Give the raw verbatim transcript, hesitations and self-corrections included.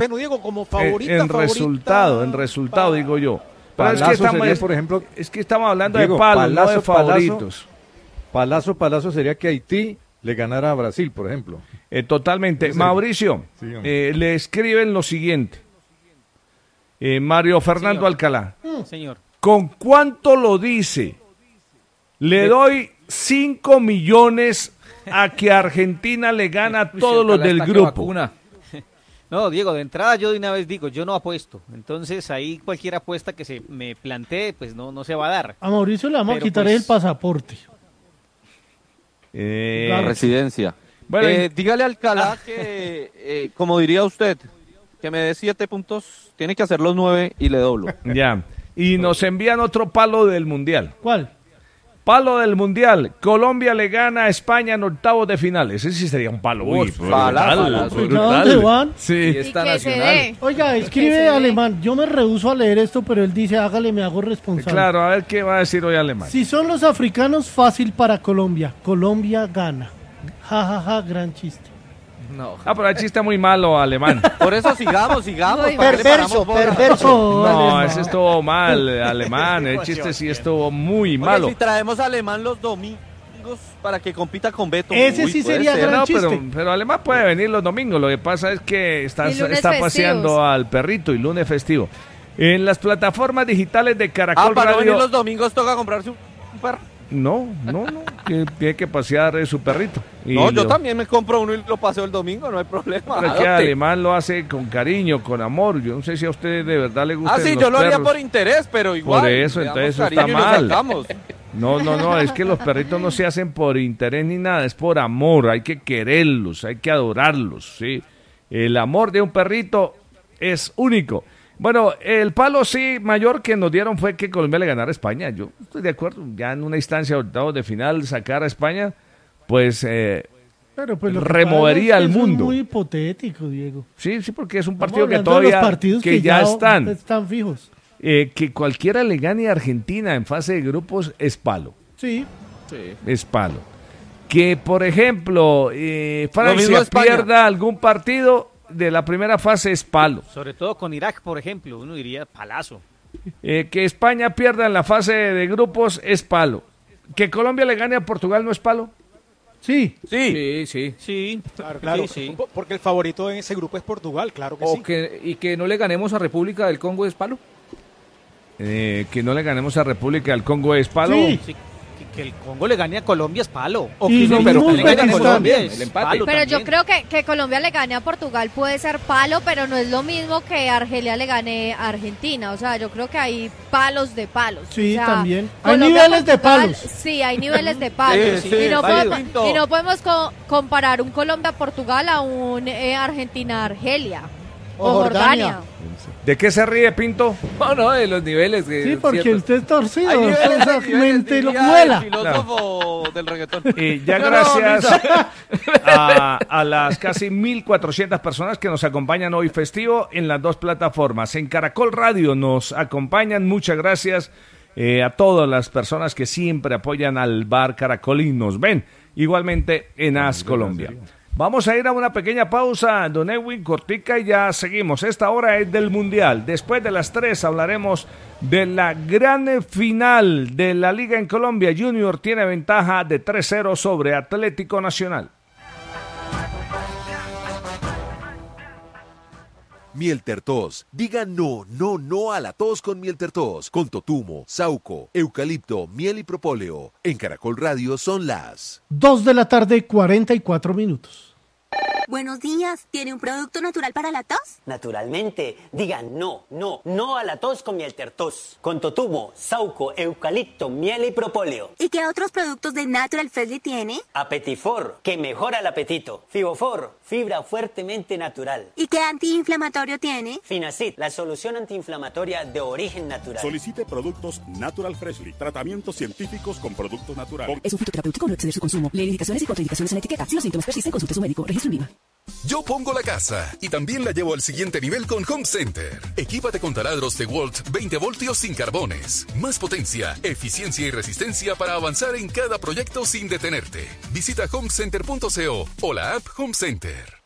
Pero Diego, como favorita, En, en favorita, resultado, en resultado, pa... digo yo. Pero Palazo es que estamos, sería, es, por ejemplo, es que estamos hablando Diego, de palos, palazo, no de favoritos. Palazo, palazo, palazo sería que Haití le ganara a Brasil, por ejemplo. Eh, totalmente. Ese... Mauricio, sí, eh, le escriben lo siguiente. Eh, Mario Fernando Señor. Alcalá. Mm, señor. ¿Con cuánto lo dice? Le doy cinco millones a que Argentina le gana a todos los del grupo. No, Diego, de entrada yo de una vez digo, yo no apuesto. Entonces ahí cualquier apuesta que se me plantee, pues no, no se va a dar. A Mauricio le vamos Pero a quitar pues... el pasaporte. Eh... La residencia. Bueno, eh, y... Dígale a Alcalá que, eh, como diría usted, que me dé siete puntos, tiene que hacer los nueve y le doblo. Ya. Y nos envían otro palo del Mundial. ¿Cuál? Palo del Mundial. Colombia le gana a España en octavos de final. Ese sí sería un palo. Uy, Uf, palazo, brutal, palazo. brutal. ¿Dónde van? Sí. Y está nacional. Oiga, escribe alemán. Yo me rehúso a leer esto, pero él dice, hágale, me hago responsable. Claro, a ver qué va a decir hoy alemán. Si son los africanos, fácil para Colombia. Colombia gana. Ja, ja, ja, gran chiste. No. Ah, pero el chiste muy malo, alemán. Por eso sigamos, sigamos. Muy perverso, perverso. No, Oh, ese estuvo mal, alemán. El chiste sí estuvo muy malo. Oye, si traemos a alemán los domingos para que compita con Beto. Ese uy, sí puede sería ser. gran No, chiste. pero, pero alemán puede venir los domingos. Lo que pasa es que está, Y lunes está festivos. paseando al perrito y lunes festivo. En las plataformas digitales de Caracol Ah, para no Radio. venir los domingos toca comprarse un perro. No, no, no. que tiene que pasear eh, su perrito. Y No, yo lo- también me compro uno y lo paseo el domingo, no hay problema. Pero es que Adopte. alemán lo hace con cariño, con amor. Yo no sé si a usted de verdad le gusta. Ah, sí, yo lo haría por interés, pero igual. Por eso, le damos entonces eso cariño está y lo mal. sacamos. No, no, no, es que los perritos no se hacen por interés ni nada, es por amor, hay que quererlos, hay que adorarlos, ¿sí? El amor de un perrito es único. Bueno, el palo sí mayor que nos dieron fue que Colombia le ganara a España. Yo estoy de acuerdo, ya en una instancia de octavos de final sacar a España, pues eh, Pero pues lo que removería pasa es al que eso mundo. Es muy hipotético, Diego. Sí, sí, porque es un Estamos partido que hablando de todavía los partidos que ya están. están fijos. Eh, que cualquiera le gane a Argentina en fase de grupos es palo. Sí. Sí. Es palo. Que, por ejemplo, eh, Lo mismo Francia España. pierda algún partido de la primera fase es palo. Sobre todo con Irak, por ejemplo, uno diría palazo. Eh, que España pierda en la fase de grupos es palo. Que Colombia le gane a Portugal no es palo. Sí. Sí. Sí, sí. Sí, Claro, claro. sí, sí. Po- Porque el favorito en ese grupo es Portugal, claro que O sí. que, y que no le ganemos a República del Congo es palo. Eh, que no le ganemos a República del Congo es palo. Sí. Sí, que, que el Congo le gane a Colombia es palo. O Y que lo no, mismo pero que le gane a Uzbekistán. Colombia El es empate. palo Pero yo también. creo que, que Colombia le gane a Portugal puede ser palo, pero no es lo mismo que Argelia le gane a Argentina. O sea, yo creo que hay palos de palos. Sí, O sea, también. Hay Colombia, niveles de Portugal, palos. Sí, hay niveles de palos. Sí, sí, y, no válido. podemos, y no podemos co- comparar un Colombia-Portugal a un eh, Argentina-Argelia. O, O Jordania. Jordania. ¿De qué se ríe, Pinto? No, no, de los niveles. que Sí, es porque cierto. usted es torcido. Hay niveles, Esa hay niveles, mente lo diría muela. el filósofo del reggaetón. Y ya No, no, gracias misa. a, a las casi mil cuatrocientas personas que nos acompañan hoy festivo en las dos plataformas. En Caracol Radio nos acompañan, muchas gracias eh, a todas las personas que siempre apoyan al Bar Caracol y nos ven. Igualmente en As Colombia. Vamos a ir a una pequeña pausa, don Edwin, cortica, y ya seguimos. Esta hora es del Mundial. Después de las tres hablaremos de la gran final de la Liga en Colombia. Junior tiene ventaja de tres cero sobre Atlético Nacional. Mieltertos. Diga no, no, no a la tos con Mieltertos. Con totumo, sauco, eucalipto, miel y propóleo. En Caracol Radio son las... Dos de la tarde, cuarenta y cuatro minutos. Buenos días, ¿tiene un producto natural para la tos? Naturalmente, digan no, no, no a la tos con Mieltertos. Con totumo, sauco, eucalipto, miel y propóleo. ¿Y qué otros productos de Natural Freshly tiene? Apetifor, que mejora el apetito. Fibofor, fibra fuertemente natural. ¿Y qué antiinflamatorio tiene? Finacid, la solución antiinflamatoria de origen natural. Solicite productos Natural Freshly. Tratamientos científicos con productos naturales. Es un fitoterapéutico, no exceder su consumo. Lee indicaciones y contraindicaciones en la etiqueta. Si los síntomas persisten, consulte a su médico. Registro en Viva. Yo pongo la casa y también la llevo al siguiente nivel con Home Center. Equípate con taladros DeWalt veinte voltios sin carbones. Más potencia, eficiencia y resistencia para avanzar en cada proyecto sin detenerte. Visita home center punto co o la app Home Center.